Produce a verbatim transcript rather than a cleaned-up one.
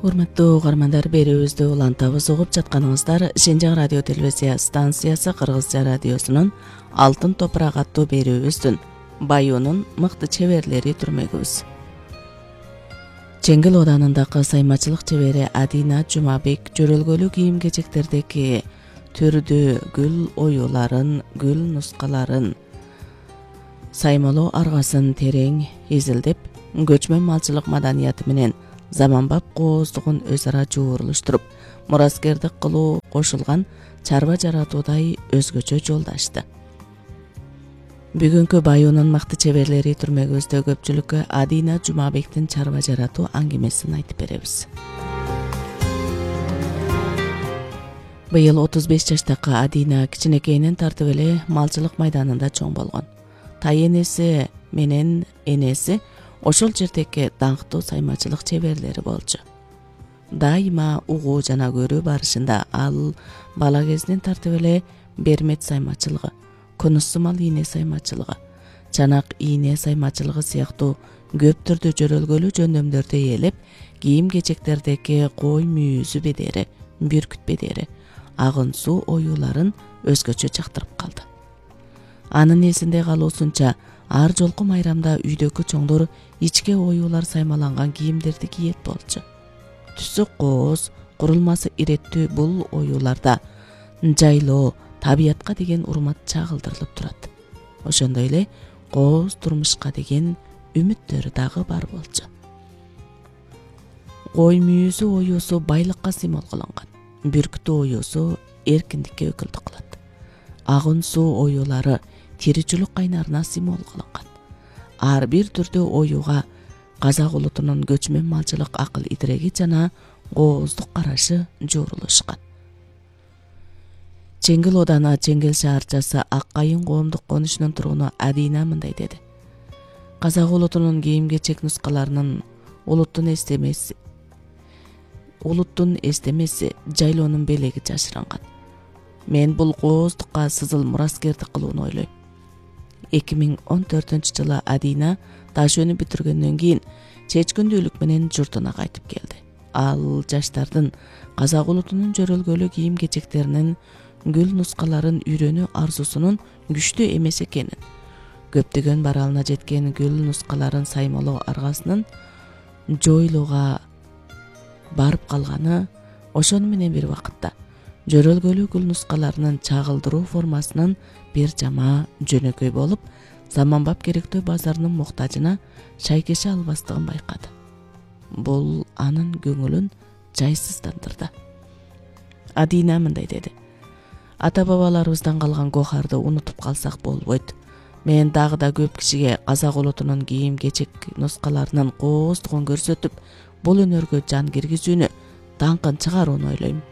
Урматтуу угармандар, берүүбүздү улантабыз угуп жатканыңыздар Шенжаң радио телевизия станциясы Кыргызча радиосунун Алтын топурак аттуу берүүбүздүн Баюунун мыкты чеберлери түрмөгүбүз. Жеңил оданындагы саймачылык чебери Адина Жумабек жөрөлгөлүү кийим-кечектердеги түрдүү гүл оюуларын, гүл нускаларын, саймалоо аргасын терең изилдеп, көчмөн малчылык маданияты менен заманбап кооздугун өз ара жуурулуштуруп, мураскердик кылуу кошулган чарба жаратуудай өзгөчө жолдашты. Бүгүнкү Баюунун мыкты чеберлери түрмөгүбүздө көпчүлүккө Адина Жумабектин чарба жаратуу аңгемесин айтып беребиз. Быйыл отуз беш жаштагы Адина кичинекейинен тартып эле малчылык майданында чоң болгон. Тай энеси менен энеси ошол жердеги даңктуу саймачылык чеберлери болчу. Дайыма угуу жана көрүү барышында ал бала кезинен тартып эле бермет саймачылыгы, конус сымал ийне саймачылыгы, чанак ийне саймачылыгы сыяктуу көп түрдүү жөрөлгөлүү жөндөмдөрдү ээлеп, кийим-кечектердеги кой мүйүзү бедери, бүркүт бедери, агын суу оюуларын өзгөчө жактырып калды. Анын эсинде калуусунча ар жолку майрамда үйдөгү чоңдор ичке оюулар саймаланган кийимдерди кийет болчу. Түсү кооз, курулмасы иреттүү бул оюуларда жайлоо, табиятка деген урмат чагылдырылып турат. Ошондой эле кооз турмушка деген үмүттөрү дагы бар болчу. Кой мүйүзү оюусу байлыкка символ кылынган. Бүркүтү оюусу эркиндикке өкүлдүк кылат. Агын суу оюулары тиричилик кайнарына символ кылынган. Ар бир түрдүү оюуга казак улутунун көчмөн малчылык акыл идиреги жана кооздук карашы жуурулушкан. Жеңил оданы Жеңил шаарчасы Ак Кайын коомдук конушунун тургуну Адина мындай деди. Казак улутунун кийим-кечек нускаларынын улуттун эстемеси улуттун эстемеси жайлоонун белеги жашырынган. Мен бул кооздукка сызыл мураскердик кылууну ойлойм. эки миң он төртүнчү жылы Адина таш өнү бүтүргөндөн кийин чечкүндүүлүк менен журтуна кайтып келди. Ал жаштардын казак улутунун жөрөлгөлүү кийим-кечектеринин гүл нускаларын үйрөнүү арзусунун күчтүү эмес экенин, көптөгөн баралына жеткен гүл нускаларын саймалоо аргасынын жойлууга барып калганы, ошону менен бир убакытта жөрөлгөлүү гүл нускаларынын чагылдыруу формасынын бир жама жөнөкөй болуп, заманбап керектөө базарынын муктажына шайкеше албастыгын байкады. Бул анын көңүлүн жайсыздандырды. Адина мындай деди. Ата бабаларыбыздан калган гохарды унутуп калсак болбойт. Мен дагы да көп кишиге казак улутунун кийим-кечек нускаларынын кооздугун көрсөтүп, бул өнөргө жан киргизүүнү, даңкын чыгарууну ойлойм.